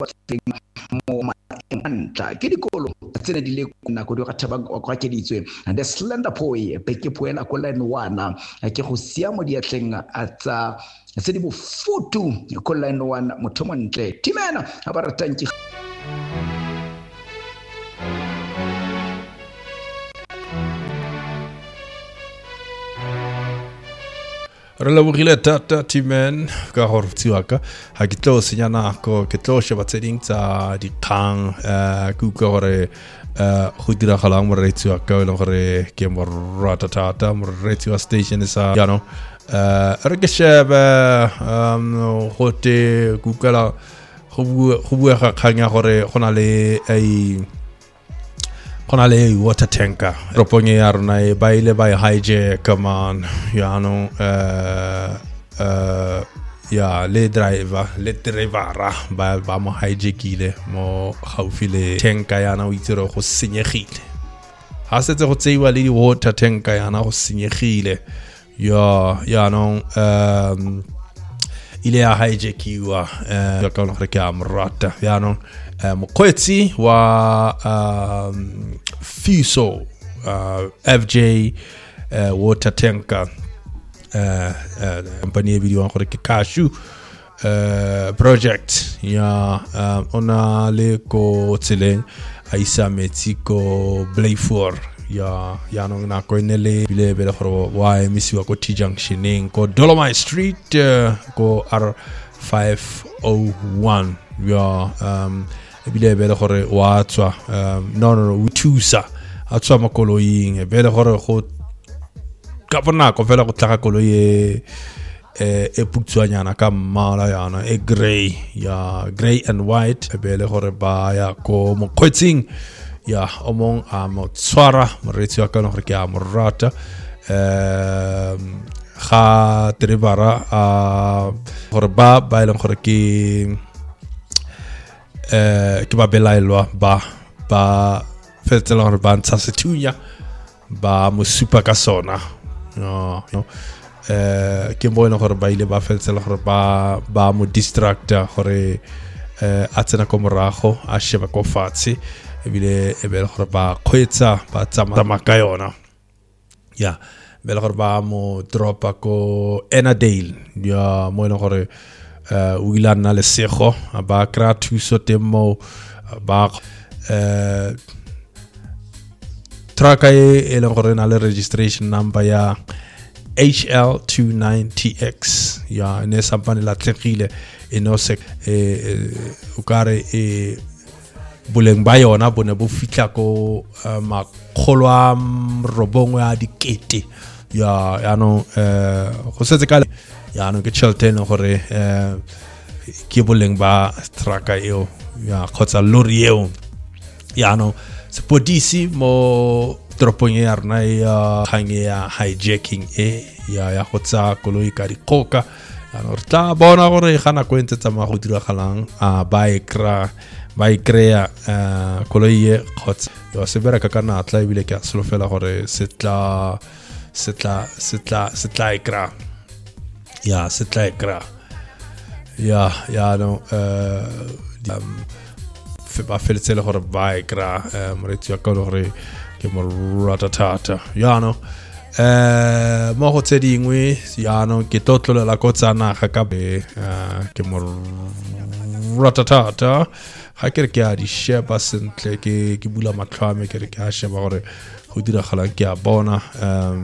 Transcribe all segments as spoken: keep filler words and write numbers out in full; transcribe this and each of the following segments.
mo mantla ke dikolo tsene di le kuna go di ga thaba go ke ditswe the slender boy peke poela ko line one ke go sia mo diatleng a tsa se di bofutu ko line one motho montle timena a ba ratang ke re lebogile tata timen ka gore tsiwaka ha ke tlo senya nako ke tlo sheba tseding tsa dikgang eh ku ka gore eh go dira galang mo re tsiwaka le gore ke mo rata tata mo re tsiwa station sa ya no eh re ke sheba um hote ku ka la go go bua ga khanya gore gona le ai gona le water tanker roponye ya rona e ba ile ba hijack man ya no uh uh ya le driver le drivera ba ba mo hijackile mo gaufile tanker ya na o itse go senyegile ha setse go tseiwa le di water tanker ya na go senyegile ya ya no um ile ya hijackiwa eh ka no re ke amrata ya no mokgweetsi wa um, Fuso uh, F J uh, water tanker uh, uh, company video gore ke Cashew uh, project ya uh, ona le ko tseleng a isa metsi ko Blayford ya ya no na ko inele bile bele gore wa emisiwa ko T Junctioning ko Dolomite Street uh, ko R five oh one ya um ebile bele gore wa tswa no no no thusa a tswa makoloing bele gore go ka bona go fela go tlaga koloi e e putswanyana ka mmala yana e gray ya gray and white bele gore ba ya ko mokgwetsing ya omong a mo tswara moretsi wa ka no gore ke a morata eh ga drivera a gore ba ba ile gore ke eh ke ba belailwa ba ba fetsela gore ba ntsha setunya ba mo super ka sona no no eh ke bona gore ba ile ba fetsela gore ba ba mo distracta gore eh a tsena ko morago a sheba ko fatshe ebile e bele gore ba kgwetsa ba tsamaya ka yona ya bele gore ba mo dropa ko Enadale ya mo ene gore uh wila na le sego ba kra thuso temo ba uh truck e le gore na le registration number ya H L two nine T X ya ne sampane la tlegile e no se e o kare e boleng ba yona bone bo fitla ko makgolwa robongwe a dikete ya ya no eh go setse ka ya no ke tšhelete no gore eh ke boleng ba straka eo ya khotsa lori eo ya no sepodisi mo tropong ya rna ya hange ya hijacking e ya ya khotsa koloi ka dikoka ya no re tla bona gore gana go ntse tsa ma go dira galang a ba ekra ba ikrea eh koloi e khotsa yo se bereka kana tla ibile ke solofela gore setla setla setla setla ekra ya setla ekra ya ya no eh um fe ba felitsele gore ba ekra moretsi wa ka gore ke mo ratatata ya no eh mo go tsedingwe ya no ke totlolela go tsana ga ka be ke mo ratatata ha ke re ke a di sheba sentle ke ke bula matlhame ke re ke a sheba gore go dira galang ke a bona um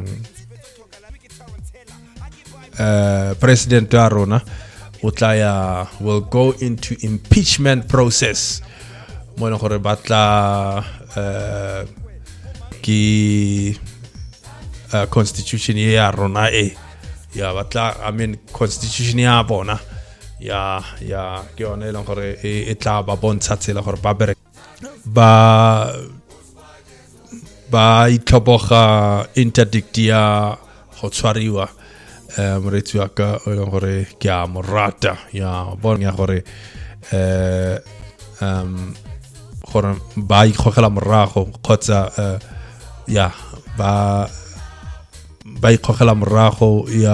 Uh, President Arona Utlaya will go into impeachment process. Mono gore batla uh, ki uh, constitution ya Arona e ya batla I mean constitution ya bona ya ya ke ona le gore e tla ba bontsha tsela gore ba bere ba ba itloboga interdict ya go tshwariwa eh moretsi wa ka o le gore ke a morata ya bona ya gore eh um gore ba ikgogela morago kgotsa ya ba ba ikgogela morago ya